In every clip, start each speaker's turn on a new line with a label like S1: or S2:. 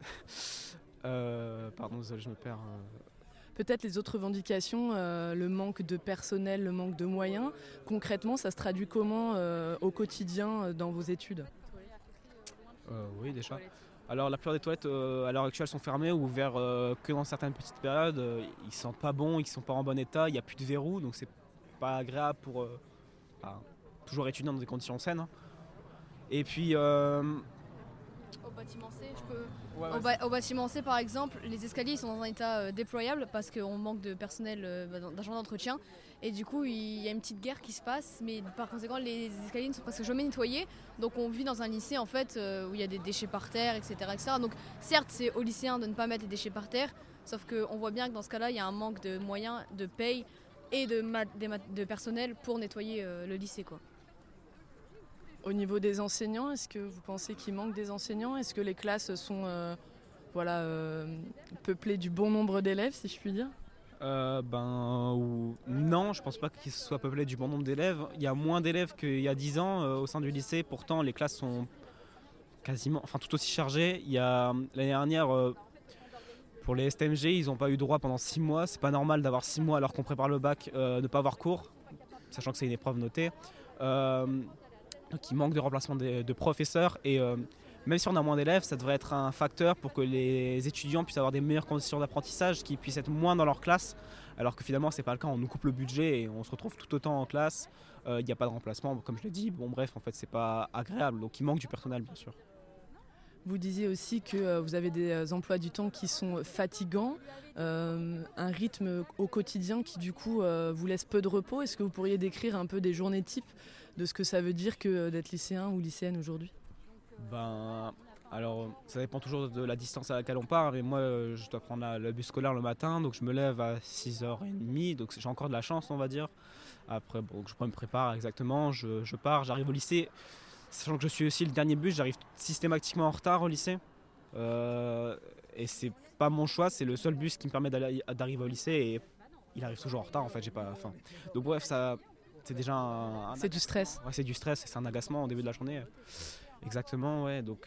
S1: Pardon, désolé, je me perds.
S2: Peut-être les autres revendications, le manque de personnel, le manque de moyens. Concrètement, ça se traduit comment au quotidien dans vos études?
S1: Oui, déjà. Alors, la plupart des toilettes à l'heure actuelle sont fermées ou ouvertes que dans certaines petites périodes. Ils sentent pas bon, ils sont pas en bon état, il n'y a plus de verrou, donc c'est pas agréable pour bah, toujours étudier dans des conditions saines, hein. Et puis,
S3: Au bâtiment C, je peux.
S1: ouais,
S3: Au bâtiment C, par exemple, les escaliers ils sont dans un état déployable parce qu'on manque de personnel d'agents d'entretien. Et du coup, il y a une petite guerre qui se passe, mais par conséquent, les escaliers ne sont presque jamais nettoyés. Donc, on vit dans un lycée en fait où il y a des déchets par terre, etc., etc. Donc, certes, c'est aux lycéens de ne pas mettre les déchets par terre, sauf qu'on voit bien que dans ce cas-là, il y a un manque de moyens, de paye et de personnel pour nettoyer le lycée, quoi.
S2: Au niveau des enseignants, est-ce que vous pensez qu'il manque des enseignants? Est-ce que les classes sont peuplées du bon nombre d'élèves, si je puis dire?
S1: Non, je pense pas qu'il soit peuplé du bon nombre d'élèves. Il y a moins d'élèves qu'il y a 10 ans au sein du lycée. Pourtant, les classes sont tout aussi chargées. Il y a l'année dernière, pour les STMG, ils n'ont pas eu droit pendant 6 mois. C'est pas normal d'avoir 6 mois alors qu'on prépare le bac, ne pas avoir cours, sachant que c'est une épreuve notée. Donc il manque de remplacement de professeurs et même si on a moins d'élèves, ça devrait être un facteur pour que les étudiants puissent avoir des meilleures conditions d'apprentissage, qu'ils puissent être moins dans leur classe, alors que finalement c'est pas le cas, on nous coupe le budget et on se retrouve tout autant en classe, il n'y a pas de remplacement, comme je l'ai dit, bon bref, en fait c'est pas agréable, donc il manque du personnel bien sûr.
S2: Vous disiez aussi que vous avez des emplois du temps qui sont fatigants, un rythme au quotidien qui du coup vous laisse peu de repos. Est-ce que vous pourriez décrire un peu des journées types de ce que ça veut dire que d'être lycéen ou lycéenne aujourd'hui?
S1: Alors ça dépend toujours de la distance à laquelle on part, mais moi je dois prendre le bus scolaire le matin, donc je me lève à 6h30, donc j'ai encore de la chance on va dire. Après je me prépare exactement, je pars, j'arrive au lycée, sachant que je suis aussi le dernier bus, j'arrive systématiquement en retard au lycée. Et c'est pas mon choix, c'est le seul bus qui me permet d'arriver au lycée et il arrive toujours en retard en fait, j'ai pas faim. Donc bref, ça c'est déjà
S2: C'est du stress.
S1: Ouais, c'est du stress, c'est un agacement au début de la journée. Exactement, ouais. Donc,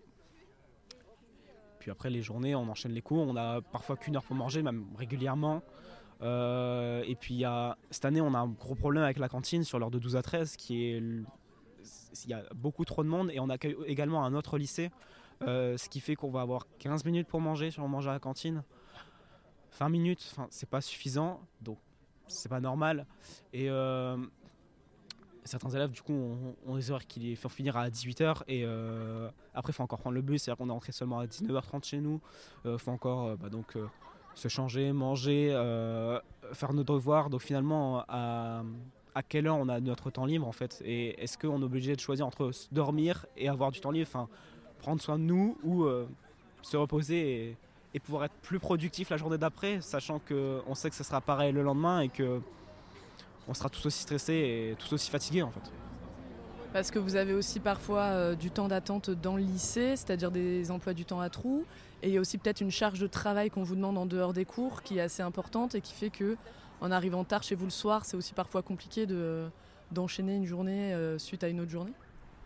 S1: puis après les journées, on enchaîne les cours. On a parfois qu'une heure pour manger, même régulièrement. Et puis cette année, on a un gros problème avec la cantine sur l'heure de 12 à 13, il y a beaucoup trop de monde et on accueille également un autre lycée, ce qui fait qu'on va avoir 15 minutes pour manger si on mange à la cantine. 20 minutes, c'est pas suffisant, donc c'est pas normal. Et certains élèves du coup ont des heures qui les font finir à 18h et après il faut encore prendre le bus, c'est-à-dire qu'on est rentré seulement à 19h30 chez nous. Faut encore se changer, manger, faire nos devoirs. Donc finalement à quelle heure on a notre temps libre en fait, et est-ce qu'on est obligé de choisir entre dormir et avoir du temps libre, prendre soin de nous ou se reposer et pouvoir être plus productif la journée d'après, sachant qu'on sait que ça sera pareil le lendemain et que on sera tous aussi stressés et tous aussi fatigués en fait.
S2: Parce que vous avez aussi parfois du temps d'attente dans le lycée, c'est-à-dire des emplois du temps à trous. Et il y a aussi peut-être une charge de travail qu'on vous demande en dehors des cours qui est assez importante et qui fait que en arrivant tard chez vous le soir, c'est aussi parfois compliqué d'enchaîner une journée suite à une autre journée.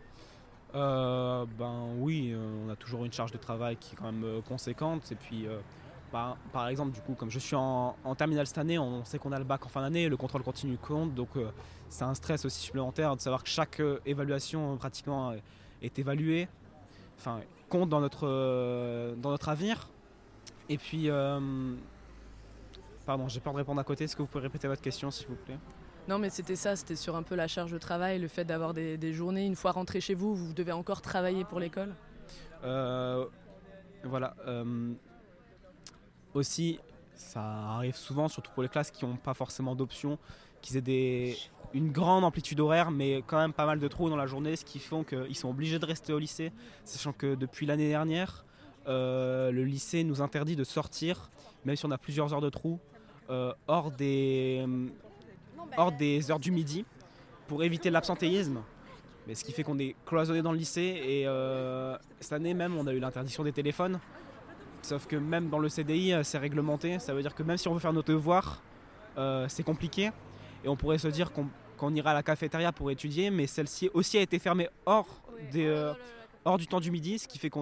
S1: Oui, on a toujours une charge de travail qui est quand même conséquente. Et puis par exemple, du coup, comme je suis en terminale cette année, on sait qu'on a le bac en fin d'année, le contrôle continu compte, donc c'est un stress aussi supplémentaire de savoir que chaque évaluation pratiquement est évaluée, compte dans notre avenir. Et puis, pardon, j'ai peur de répondre à côté, est-ce que vous pouvez répéter votre question s'il vous plaît?
S2: Non mais c'était sur un peu la charge de travail, le fait d'avoir des journées, une fois rentré chez vous, vous devez encore travailler pour l'école.
S1: Voilà. Aussi, ça arrive souvent, surtout pour les classes qui n'ont pas forcément d'options, qu'ils aient une grande amplitude horaire, mais quand même pas mal de trous dans la journée, ce qui fait qu'ils sont obligés de rester au lycée, sachant que depuis l'année dernière, le lycée nous interdit de sortir, même si on a plusieurs heures de trous, hors des heures du midi, pour éviter l'absentéisme. Mais ce qui fait qu'on est cloisonné dans le lycée et cette année même, on a eu l'interdiction des téléphones. Sauf que même dans le CDI, c'est réglementé. Ça veut dire que même si on veut faire nos devoirs, c'est compliqué. Et on pourrait se dire qu'on ira à la cafétéria pour étudier, mais celle-ci aussi a été fermée hors du temps du midi, ce qui fait qu'on